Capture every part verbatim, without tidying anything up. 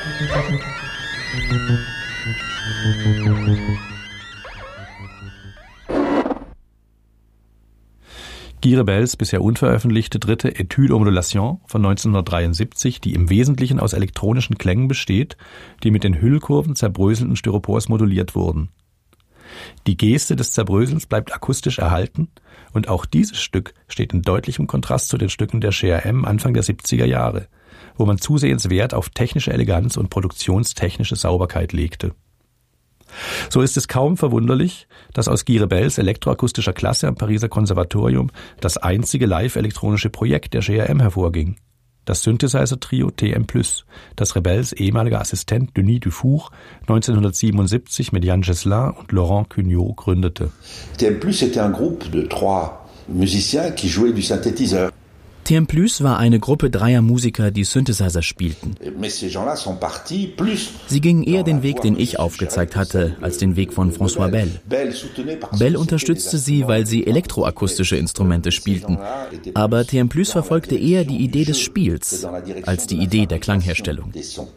Guy Rebels bisher unveröffentlichte dritte Étude aux Modulations von neunzehnhundertdreiundsiebzig, die im Wesentlichen aus elektronischen Klängen besteht, die mit den Hüllkurven zerbröselnden Styropors moduliert wurden. Die Geste des Zerbröselns bleibt akustisch erhalten und auch dieses Stück steht in deutlichem Kontrast zu den Stücken der G R M Anfang der siebziger Jahre, wo man zusehends Wert auf technische Eleganz und produktionstechnische Sauberkeit legte. So ist es kaum verwunderlich, dass aus Guy Rebels elektroakustischer Klasse am Pariser Konservatorium das einzige live-elektronische Projekt der G R M hervorging. Das Synthesizer-Trio T M plus, das Rebels ehemaliger Assistent Denis Dufour neunzehnhundertsiebenundsiebzig mit Yann Gessler und Laurent Cugnot gründete. T M plus était un groupe de trois musiciens qui jouaient du synthétiseur. T M plus war eine Gruppe dreier Musiker, die Synthesizer spielten. Sie gingen eher den Weg, den ich aufgezeigt hatte, als den Weg von François Bell. Bell unterstützte sie, weil sie elektroakustische Instrumente spielten. Aber T M plus verfolgte eher die Idee des Spiels als die Idee der Klangherstellung.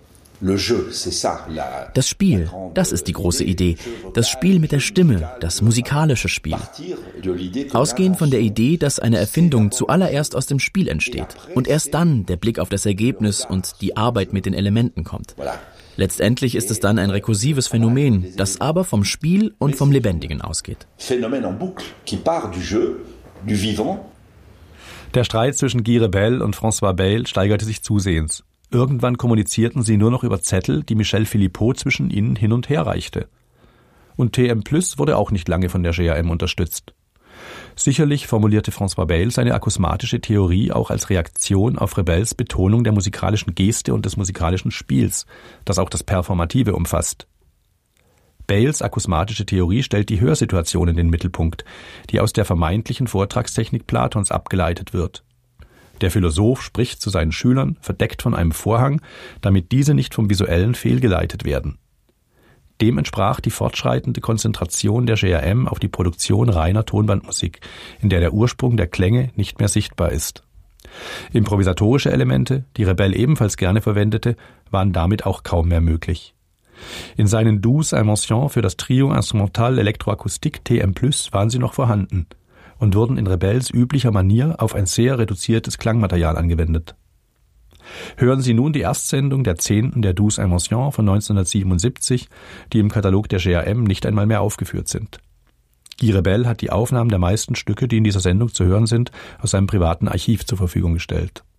Das Spiel, das ist die große Idee. Das Spiel mit der Stimme, das musikalische Spiel. Ausgehend von der Idee, dass eine Erfindung zuallererst aus dem Spiel entsteht und erst dann der Blick auf das Ergebnis und die Arbeit mit den Elementen kommt. Letztendlich ist es dann ein rekursives Phänomen, das aber vom Spiel und vom Lebendigen ausgeht. Der Streit zwischen Guy Rebel und François Bayle steigerte sich zusehends. Irgendwann kommunizierten sie nur noch über Zettel, die Michel Philippot zwischen ihnen hin und her reichte. Und T M plus wurde auch nicht lange von der G R M unterstützt. Sicherlich formulierte François Bayle seine akusmatische Theorie auch als Reaktion auf Rebels Betonung der musikalischen Geste und des musikalischen Spiels, das auch das Performative umfasst. Bayles akusmatische Theorie stellt die Hörsituation in den Mittelpunkt, die aus der vermeintlichen Vortragstechnik Platons abgeleitet wird. Der Philosoph spricht zu seinen Schülern, verdeckt von einem Vorhang, damit diese nicht vom Visuellen fehlgeleitet werden. Dem entsprach die fortschreitende Konzentration der G R M auf die Produktion reiner Tonbandmusik, in der der Ursprung der Klänge nicht mehr sichtbar ist. Improvisatorische Elemente, die Rebel ebenfalls gerne verwendete, waren damit auch kaum mehr möglich. In seinen Douze Inventions für das Trio Instrumental Elektroakustik T M plus waren sie noch vorhanden und wurden in Rebels üblicher Manier auf ein sehr reduziertes Klangmaterial angewendet. Hören Sie nun die Erstsendung der zehnten der Douze Inventions von neunzehnhundertsiebenundsiebzig, die im Katalog der G R M nicht einmal mehr aufgeführt sind. Guy Rebel hat die Aufnahmen der meisten Stücke, die in dieser Sendung zu hören sind, aus seinem privaten Archiv zur Verfügung gestellt.